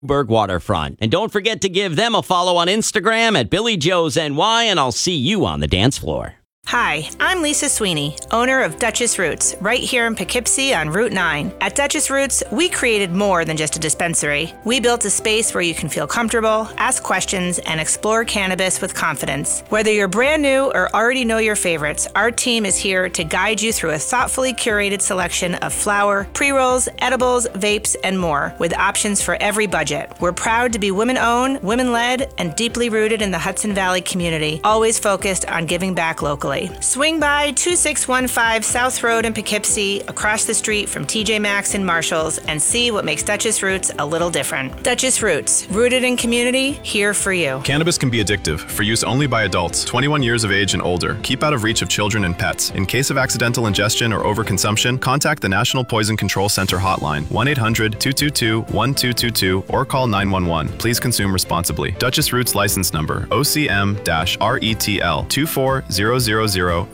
Berg Waterfront. And don't forget to give them a follow on Instagram at Billy Joe's NY, and I'll see you on the dance floor. Hi, I'm Lisa Sweeney, owner of Duchess Roots, right here in Poughkeepsie on Route 9. At Duchess Roots, we created more than just a dispensary. We built a space where you can feel comfortable, ask questions, and explore cannabis with confidence. Whether you're brand new or already know your favorites, our team is here to guide you through a thoughtfully curated selection of flower, pre-rolls, edibles, vapes, and more, with options for every budget. We're proud to be women-owned, women-led, and deeply rooted in the Hudson Valley community, always focused on giving back locally. Swing by 2615 South Road in Poughkeepsie, across the street from TJ Maxx and Marshall's, and see what makes Duchess Roots a little different. Duchess Roots, rooted in community, here for you. Cannabis can be addictive. For use only by adults, 21 years of age and older. Keep out of reach of children and pets. In case of accidental ingestion or overconsumption, contact the National Poison Control Center hotline, 1-800-222-1222, or call 911. Please consume responsibly. Duchess Roots license number, OCM-RETL 2400226.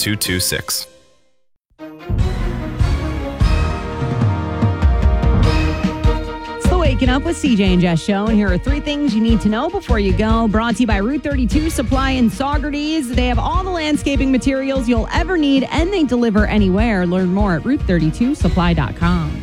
Waking Up with CJ and Jess show, and here are 3 things you need to know before you go. Brought to you by Route 32 Supply in Saugerties. They have all the landscaping materials you'll ever need, and they deliver anywhere. Learn more at route32supply.com.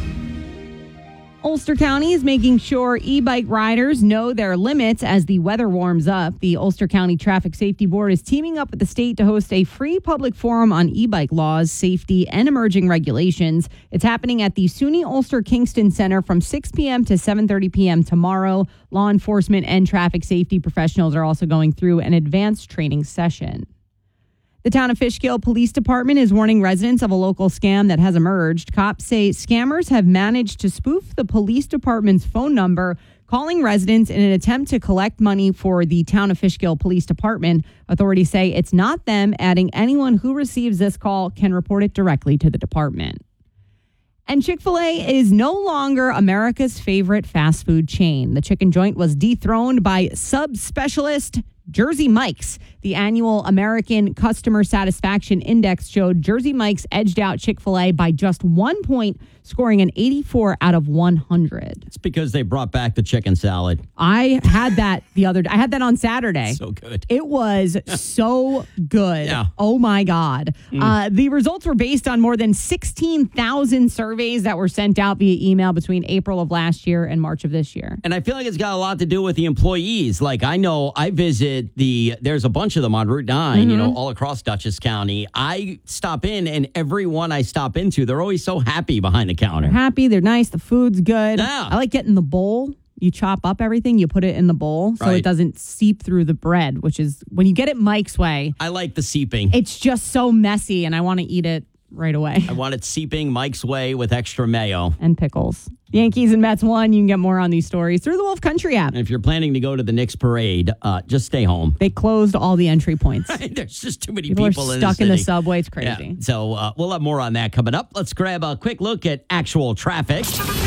Ulster County is making sure e-bike riders know their limits as the weather warms up. The Ulster County Traffic Safety Board is teaming up with the state to host a free public forum on e-bike laws, safety, and emerging regulations. It's happening at the SUNY Ulster Kingston Center from 6 p.m. to 7:30 p.m. tomorrow. Law enforcement and traffic safety professionals are also going through an advanced training session. The town of Fishkill Police Department is warning residents of a local scam that has emerged. Cops say scammers have managed to spoof the police department's phone number, calling residents in an attempt to collect money for the town of Fishkill Police Department. Authorities say it's not them, adding anyone who receives this call can report it directly to the department. And Chick-fil-A is no longer America's favorite fast food chain. The chicken joint was dethroned by subspecialist Jersey Mike's. The annual American Customer Satisfaction Index showed Jersey Mike's edged out Chick-fil-A by just 1 point, scoring an 84 out of 100. It's because they brought back the chicken salad. I had that the other day. I had that on Saturday. So good. It was so good. Yeah. Oh, my God. The results were based on more than 16,000 surveys that were sent out via email between April of last year and March of this year. And I feel like it's got a lot to do with the employees. Like, I know I visit there's a bunch of them on Route 9, all across Dutchess County. I stop in, and everyone I stop into, they're always so happy behind the counter. They're happy, they're nice, the food's good. Yeah. I like getting the bowl. You chop up everything, you put it in the bowl so it doesn't seep through the bread, which is, when you get it Mike's way. I like the seeping. It's just so messy, and I want to eat it right away. I want it seeping Mike's way with extra mayo. And pickles. Yankees and Mets won. You can get more on these stories through the Wolf Country app. And if you're planning to go to the Knicks parade, just stay home. They closed all the entry points. There's just too many people are stuck in the subway. It's crazy. Yeah. So we'll have more on that coming up. Let's grab a quick look at actual traffic.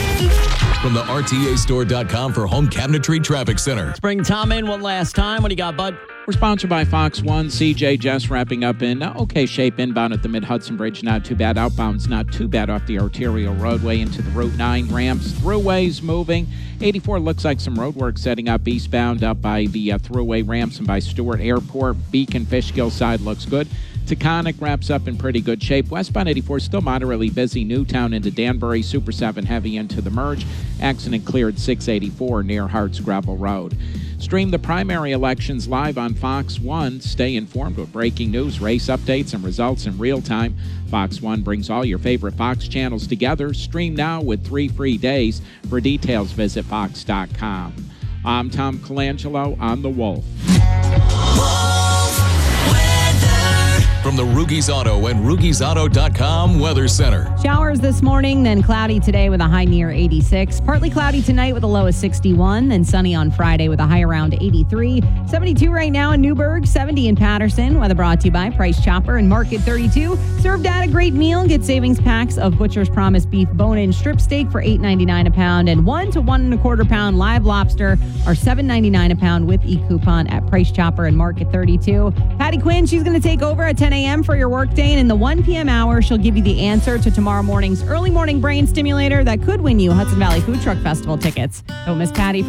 From the RTAstore.com for home cabinetry traffic center. Let's bring Tom in one last time. What do you got, bud? We're sponsored by Fox One. CJ Jess wrapping up in okay shape inbound at the Mid-Hudson Bridge. Not too bad. Outbound's not too bad off the arterial roadway into the Route 9 ramps. Throughways moving. 84 looks like some road work setting up eastbound up by the throughway ramps and by Stewart Airport. Beacon Fishkill side looks good. Taconic wraps up in pretty good shape. Westbound 84 still moderately busy. Newtown into Danbury. Super 7 heavy into the merge. Accident cleared 684 near Harts Gravel Road. Stream the primary elections live on Fox One. Stay informed with breaking news, race updates, and results in real time. Fox One brings all your favorite Fox channels together. Stream now with 3 free days. For details, visit Fox.com. I'm Tom Colangelo on The Wolf. From the Rugies Auto and RugiesAuto.com Weather Center. Showers this morning, then cloudy today with a high near 86. Partly cloudy tonight with a low of 61. Then sunny on Friday with a high around 83. 72 right now in Newburgh, 70 in Patterson. Weather brought to you by Price Chopper and Market 32. Served at a great meal. Get savings packs of Butcher's Promise beef bone-in strip steak for $8.99 a pound. And 1 to 1 1/4 pound live lobster are $7.99 a pound with e-coupon at Price Chopper and Market 32. Patty Quinn, she's going to take over at 10 a.m. for your workday, and in the 1 p.m. hour, she'll give you the answer to tomorrow morning's early morning brain stimulator that could win you Hudson Valley Food Truck Festival tickets. Don't miss Patty.